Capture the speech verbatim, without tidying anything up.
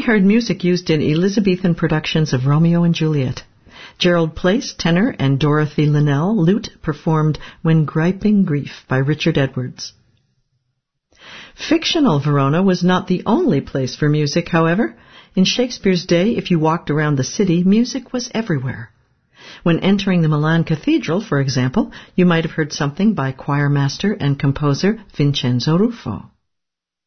heard music used in Elizabethan productions of Romeo and Juliet. Gerald Place, tenor, and Dorothy Linnell, lute, performed When Griping Grief by Richard Edwards. Fictional Verona was not the only place for music, however. In Shakespeare's day, if you walked around the city, music was everywhere. When entering the Milan Cathedral, for example, you might have heard something by choirmaster and composer Vincenzo Ruffo.